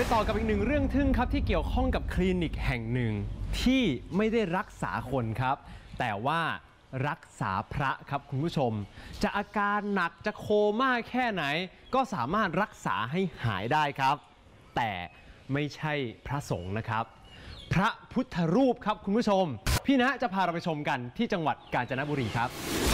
ต่อกับอีกหนึ่งเรื่องทึ่งครับที่เกี่ยวข้องกับคลินิกแห่งหนึ่งที่ไม่ได้รักษาคนครับแต่ว่ารักษาพระครับคุณผู้ชมจะอาการหนักจะโคม่าแค่ไหนก็สามารถรักษาให้หายได้ครับแต่ไม่ใช่พระสงฆ์นะครับพระพุทธรูปครับคุณผู้ชมพี่ณจะพาเราไปชมกันที่จังหวัดกาญจนบุรีครับ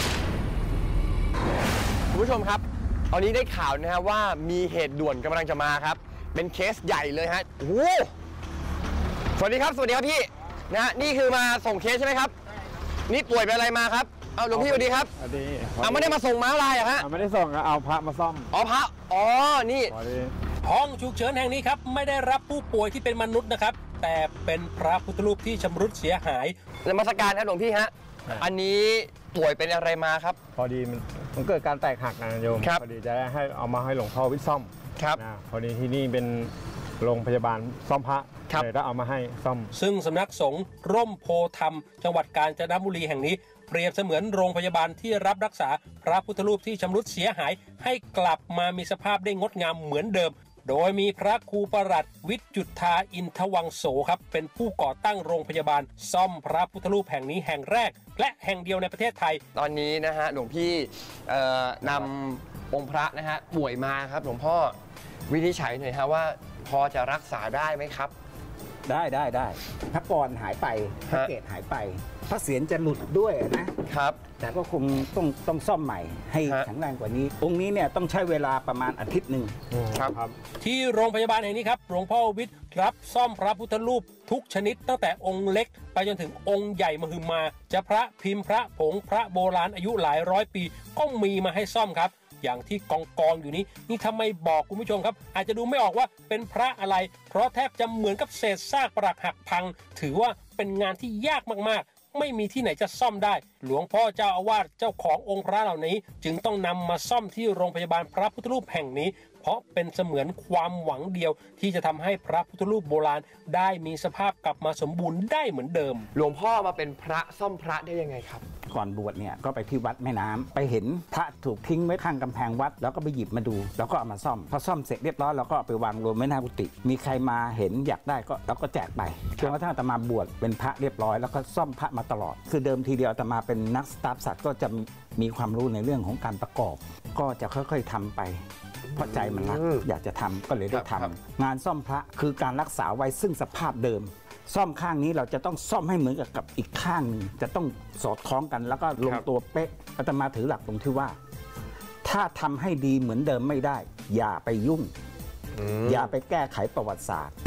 คุณผู้ชมครับตอนนี้ได้ข่าวนะครับว่ามีเหตุด่วนกำลังจะมาครับเป็นเคสใหญ่เลยฮะโอ้สวัสดีครับพี่นะฮะนี่คือมาส่งเคสใช่ไหมครับนี่ป่วยเป็นอะไรมาครับเอาหลวงพี่สวัสดีครับสวัสดีไม่ได้มาส่งม้าลายอะฮะไม่ได้ส่งเอาพระมาซ่อมพระนี่ห้องฉุกเฉินแห่งนี้ครับไม่ได้รับผู้ป่วยที่เป็นมนุษย์นะครับแต่เป็นพระพุทธรูปที่ชำรุดเสียหายนมัสการครับหลวงพี่ฮะอันนี้ป่วยเป็นอะไรมาครับพอดีมันเกิดการแตกหักนะโยมพอดีจะให้เอามาให้หลวงพ่อวิทย์ซ่อมครับพอดีที่นี่เป็นโรงพยาบาลซ่อมพระเลยต้องเอามาให้ซ่อมซึ่งสำนักสงฆ์ร่มโพธรรมจังหวัดกาญจนบุรีแห่งนี้เปรียบเสมือนโรงพยาบาลที่รับรักษาพระพุทธรูปที่ชำรุดเสียหายให้กลับมามีสภาพได้งดงามเหมือนเดิมโดยมีพระครูประหลัดวิจุฑาอินทวังโสครับเป็นผู้ก่อตั้งโรงพยาบาลซ่อมพระพุทธรูปแห่งนี้แห่งแรกและแห่งเดียวในประเทศไทยตอนนี้นะฮะหลวงพี่นำองค์พระนะฮะป่วยมาครับหลวงพ่อวินิจฉัยหน่อยฮะว่าพอจะรักษาได้ไหมครับได้พระกรหายไปพระเกศหายไปพระเศียรจะหลุดด้วยนะครับแต่ก็คงต้องซ่อมใหม่ให้แข็งแรงกว่านี้องค์นี้เนี่ยต้องใช้เวลาประมาณอาทิตย์หนึ่งครับที่โรงพยาบาลแห่งนี้ครับหลวงพ่อวิทย์รับซ่อมพระพุทธรูปทุกชนิดตั้งแต่องค์เล็กไปจนถึงองค์ใหญ่มหึมาจะพระพิมพ์พระผงพระโบราณอายุหลายร้อยปีก็มีมาให้ซ่อมครับอย่างที่กองอยู่นี้นี่ทำไมบอกคุณผู้ชมครับอาจจะดูไม่ออกว่าเป็นพระอะไรเพราะแทบจะเหมือนกับเศษซากปรักหักพังถือว่าเป็นงานที่ยากมากๆไม่มีที่ไหนจะซ่อมได้หลวงพ่อเจ้าอาวาสเจ้าขององค์พระเหล่านี้จึงต้องนำมาซ่อมที่โรงพยาบาลพระพุทธรูปแห่งนี้เพราะเป็นเสมือนความหวังเดียวที่จะทำให้พระพุทธรูปโบราณได้มีสภาพกลับมาสมบูรณ์ได้เหมือนเดิมหลวงพ่อมาเป็นพระซ่อมพระได้ยังไงครับก่อนบวชเนี่ยก็ไปที่วัดแม่น้ำไปเห็นพระถูกทิ้งไว้ข้างกำแพงวัดแล้วก็ไปหยิบมาดูแล้วก็เอามาซ่อมพอซ่อมเสร็จเรียบร้อยแล้วก็ไปวางรวมไว้หน้ากุฏิมีใครมาเห็นอยากได้ก็แล้วก็แจกไปจนกระทั่งอาตมาบวชเป็นพระเรียบร้อยแล้วก็ซ่อมพระมาตลอดคือเดิมทีเดียวอาตมาเป็นนักสตาฟสัตว์ก็จะมีความรู้ในเรื่องของการประกอบก็จะค่อยๆทำไปเพราะใจมันรักอยากจะทำก็เลยได้ทำงานซ่อมพระคือการรักษาไว้ซึ่งสภาพเดิมซ่อมข้างนี้เราจะต้องซ่อมให้เหมือนกับอีกข้างหนึ่งจะต้องสอดคล้องกันแล้วก็ลงตัวเป๊ะอาตมาถือหลักตรงที่ว่าถ้าทำให้ดีเหมือนเดิมไม่ได้อย่าไปยุ่งอย่าไปแก้ไขประวัติศาสตร์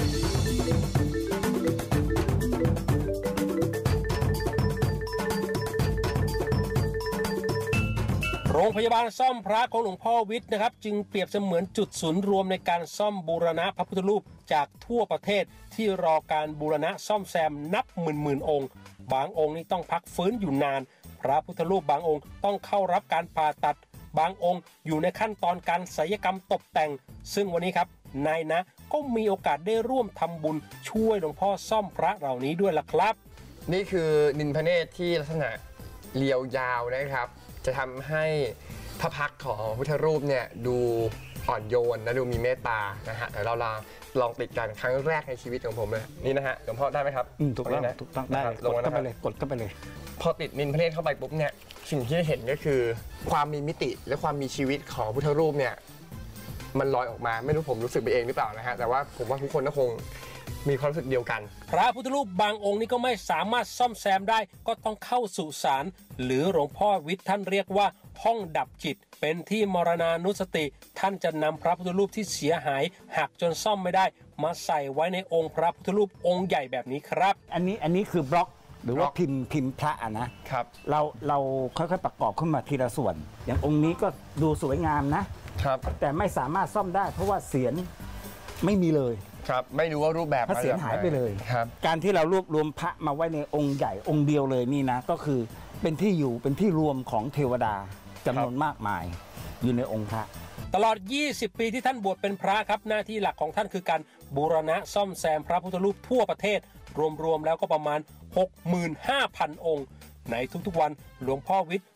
โรงพยาบาลซ่อมพระของหลวงพ่อวิทย์นะครับจึงเปรียบเสมือนจุดศูนย์รวมในการซ่อมบูรณะพระพุทธรูปจากทั่วประเทศที่รอการบูรณะซ่อมแซมนับหมื่นองค์บางองค์นี่ต้องพักฟื้นอยู่นานพระพุทธรูปบางองค์ต้องเข้ารับการผ่าตัดบางองค์อยู่ในขั้นตอนการศัลยกรรมตกแต่งซึ่งวันนี้ครับนายนะก็มีโอกาสได้ร่วมทำบุญช่วยหลวงพ่อซ่อมพระเหล่านี้ด้วยล่ะครับนี่คือนินพระเนตรที่ลักษณะเรียวยาวนะครับจะทำให้พระพักตร์ของพุทธรูปเนี่ยดูอ่อนโยนและดูมีเมตตานะฮะเดี๋ยวเราลองติดกันครั้งแรกในชีวิตของผมเลยนี่นะฮะหลวงพ่อได้ไหมครับถูกต้องได้กดเข้าไปเลยพอติดนินพระเนตรเข้าไปปุ๊บเนี่ยสิ่งที่เห็นก็คือความมีมิติและความมีชีวิตของพุทธรูปเนี่ยมันลอยออกมาไม่รู้ผมรู้สึกไปเองหรือเปล่านะฮะแต่ว่าผมว่าทุกคนก็คงมีความรู้สึกเดียวกันพระพุทธรูปบางองค์นี่ก็ไม่สามารถซ่อมแซมได้ก็ต้องเข้าสู่ศาลหรือหลวงพ่อวิทย์ท่านเรียกว่าห้องดับจิตเป็นที่มรณานุสติท่านจะนำพระพุทธรูปที่เสียหายหักจนซ่อมไม่ได้มาใส่ไว้ในองค์พระพุทธรูปองค์ใหญ่แบบนี้ครับอันนี้คือบล็อกหรือว่าพิมพ์พระนะครับเราค่อยๆประกอบขึ้นมาทีละส่วนอย่างองค์นี้ก็ดูสวยงามนะครับแต่ไม่สามารถซ่อมได้เพราะว่าเศียรไม่มีเลยครับไม่รู้ว่ารูปแบบพระเศียรหายไปเลยครับการที่เรารวบรวมพระมาไว้ในองค์ใหญ่องค์เดียวเลยนี่นะก็คือเป็นที่อยู่เป็นที่รวมของเทวดาจำนวนมากมายอยู่ในองค์พระตลอด20ปีที่ท่านบวชเป็นพระครับหน้าที่หลักของท่านคือการบูรณะซ่อมแซมพระพุทธรูปทั่วประเทศรวมๆแล้วก็ประมาณ 65,000 องค์ในทุกๆวันหลวงพ่อวิทย์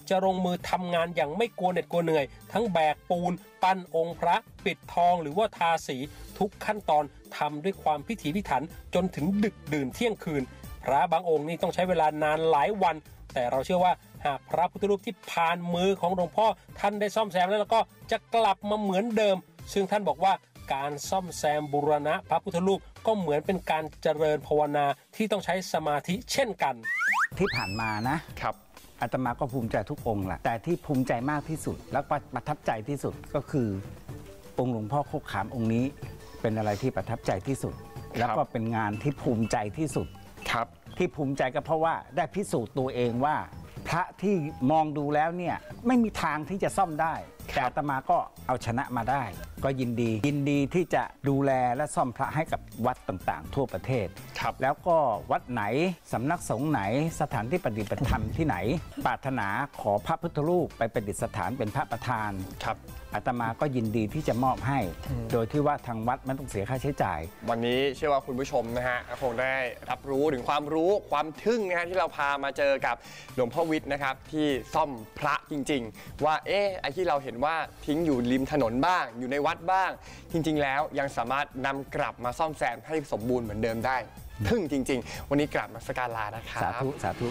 จะลงมือทำงานอย่างไม่กลัวเหน็ดกลัวเหนื่อย ทั้งแบกปูนปั้นองค์พระปิดทองหรือว่าทาสีทุกขั้นตอนทำด้วยความพิถีพิถันจนถึงดึกดื่นเที่ยงคืนพระบางองค์นี่ต้องใช้เวลานานหลายวันแต่เราเชื่อว่าหากพระพุทธรูปที่ผ่านมือของหลวงพ่อท่านได้ซ่อมแซมแล้วก็จะกลับมาเหมือนเดิมซึ่งท่านบอกว่าการซ่อมแซมบูรณะพระพุทธรูปก็เหมือนเป็นการเจริญภาวนาที่ต้องใช้สมาธิเช่นกันที่ผ่านมานะครับอาตมาก็ภูมิใจทุกองค์แหละแต่ที่ภูมิใจมากที่สุดแล้วก็ประทับใจที่สุดก็คือองค์หลวงพ่อโคกขามองค์นี้เป็นอะไรที่ประทับใจที่สุดแล้วก็เป็นงานที่ภูมิใจที่สุดครับที่ภูมิใจก็เพราะว่าได้พิสูจน์ตัวเองว่าพระที่มองดูแล้วเนี่ยไม่มีทางที่จะซ่อมได้แต่อาตมาก็เอาชนะมาได้ก็ยินดีที่จะดูแลและซ่อมพระให้กับวัดต่างๆทั่วประเทศแล้วก็วัดไหนสำนักสงฆ์ไหนสถานที่ปฏิบัติธรรมที่ไหนปรารถนาขอพระพุทธรูปไปประดิษฐานเป็นพระประธานอาตมาก็ยินดีที่จะมอบให้โดยที่ว่าทางวัดไม่ต้องเสียค่าใช้จ่ายวันนี้เชื่อว่าคุณผู้ชมนะฮะคงได้รับรู้ถึงความรู้ความทึ่งนะฮะที่เราพามาเจอกับหลวงพ่อวิทย์นะครับที่ซ่อมพระจริงๆว่าไอ้ที่เราเห็นว่าทิ้งอยู่ริมถนนบ้างอยู่ในวัดบ้างจริงๆแล้วยังสามารถนำกลับมาซ่อมแซมให้สมบูรณ์เหมือนเดิมได้ทึ่งจริงๆวันนี้กลับมาสักการะนะครับสาธุ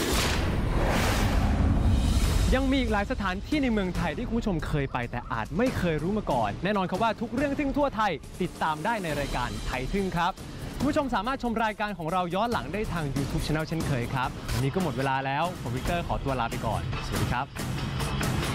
ยังมีอีกหลายสถานที่ในเมืองไทยที่คุณผู้ชมเคยไปแต่อาจไม่เคยรู้มาก่อนแน่นอนครับว่าทุกเรื่องทึ่งทั่วไทยติดตามได้ในรายการไทยทึ่งครับคุณผู้ชมสามารถชมรายการของเราย้อนหลังได้ทาง YouTube Channel เช่นเคยครับวันนี้ก็หมดเวลาแล้วผมวิกเตอร์ขอตัวลาไปก่อนสวัสดีครับ